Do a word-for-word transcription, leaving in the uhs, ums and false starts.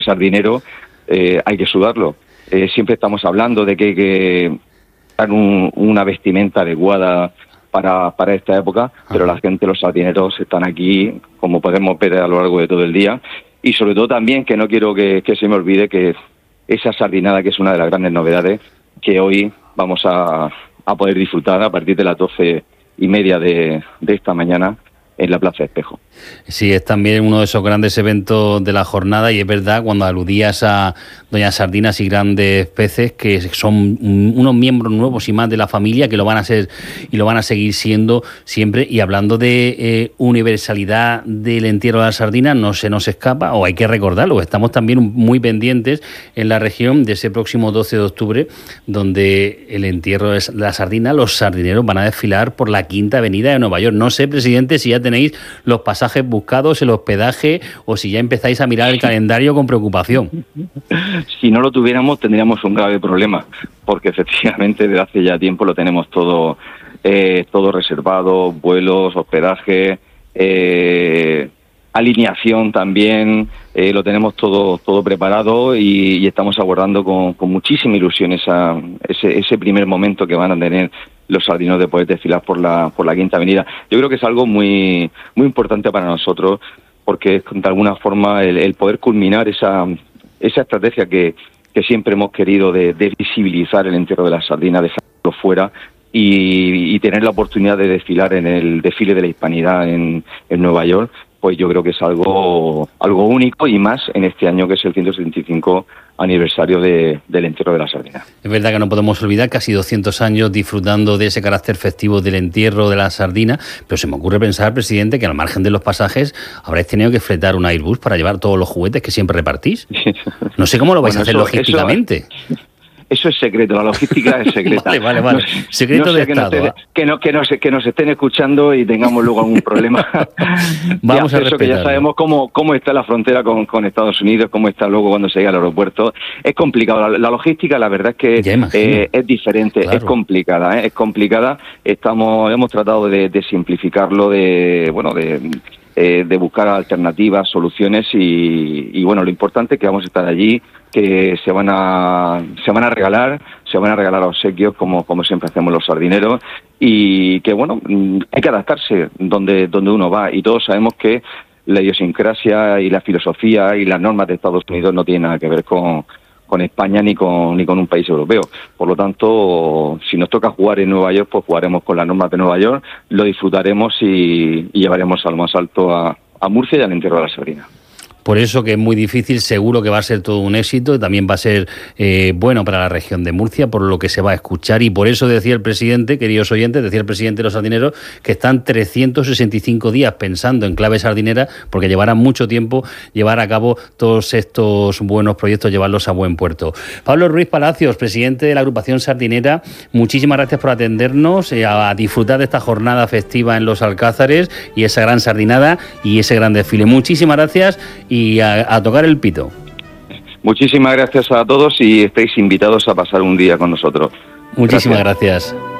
sardinero eh, hay que sudarlo. Eh, siempre estamos hablando de que hay que dar un, una vestimenta adecuada para, para esta época, pero la gente, los sardineros, están aquí, como podemos ver a lo largo de todo el día, y sobre todo también, que no quiero que, que se me olvide, que esa sardinada, que es una de las grandes novedades, que hoy vamos a, a poder disfrutar a partir de las doce y media de, de esta mañana en la Plaza Espejo. Sí, es también uno de esos grandes eventos de la jornada, y es verdad, cuando aludías a Doña Sardinas y Grandes Peces, que son unos miembros nuevos y más de la familia, que lo van a ser y lo van a seguir siendo siempre. Y hablando de eh, universalidad del entierro de la sardina, no se nos escapa, o hay que recordarlo, estamos también muy pendientes en la región de ese próximo doce de octubre, donde el entierro de la sardina, los sardineros van a desfilar por la Quinta Avenida de Nueva York. No sé, presidente, si ya tenéis los pasajes buscados, el hospedaje, o si ya empezáis a mirar el calendario con preocupación. Si no lo tuviéramos, tendríamos un grave problema, porque efectivamente desde hace ya tiempo lo tenemos todo eh, todo reservado, vuelos, hospedaje, eh, alineación también, eh, lo tenemos todo todo preparado, y, y estamos aguardando con, con muchísima ilusión esa, ese, ese primer momento que van a tener los sardineros de poder desfilar por la por la Quinta Avenida. Yo creo que es algo muy muy importante para nosotros, porque es de alguna forma el, el poder culminar esa esa estrategia que, que siempre hemos querido de, de visibilizar el entierro de la sardina, de sacarlo fuera y, y tener la oportunidad de desfilar en el desfile de la Hispanidad en, en Nueva York. Pues yo creo que es algo algo único, y más en este año que es el ciento setenta y cinco aniversario de, del entierro de la sardina. Es verdad que no podemos olvidar casi doscientos años disfrutando de ese carácter festivo del entierro de la sardina, pero se me ocurre pensar, presidente, que al margen de los pasajes habréis tenido que fletar un Airbus para llevar todos los juguetes que siempre repartís. No sé cómo lo vais bueno, a hacer eso, logísticamente. Eso... Eso es secreto, la logística es secreta. Vale, vale, vale. No, secreto no de que Estado. Nos te, que, no, que, nos, que nos estén escuchando y tengamos luego algún problema. Vamos a respetarlo. Que ya sabemos cómo, cómo está la frontera con, con Estados Unidos, cómo está luego cuando se llega al aeropuerto. Es complicado. La, la logística, la verdad es que eh, es diferente, claro. es complicada, ¿eh? es complicada. Estamos, hemos tratado de, de simplificarlo, de, bueno, de... Eh, de buscar alternativas, soluciones, y, y bueno, lo importante es que vamos a estar allí, que se van a se van a regalar, se van a regalar obsequios como, como siempre hacemos los sardineros, y que bueno, hay que adaptarse donde, donde uno va, y todos sabemos que la idiosincrasia y la filosofía y las normas de Estados Unidos no tienen nada que ver con con España ni con ni con un país europeo. Por lo tanto, si nos toca jugar en Nueva York, pues jugaremos con las normas de Nueva York, lo disfrutaremos y, y llevaremos al más alto a, a Murcia y al entierro de la sardina. Por eso que es muy difícil, seguro que va a ser todo un éxito, y también va a ser eh, bueno para la región de Murcia, por lo que se va a escuchar, y por eso decía el presidente, queridos oyentes, decía el presidente de los sardineros, que están trescientos sesenta y cinco días pensando en clave sardinera, porque llevará mucho tiempo llevar a cabo todos estos buenos proyectos, llevarlos a buen puerto. Pablo Ruiz Palacios, presidente de la agrupación sardinera, muchísimas gracias por atendernos, eh, a disfrutar de esta jornada festiva en los Alcázares, y esa gran sardinada y ese gran desfile. Muchísimas gracias, y a, a tocar el pito. Muchísimas gracias a todos, y estáis invitados a pasar un día con nosotros. Muchísimas gracias. gracias.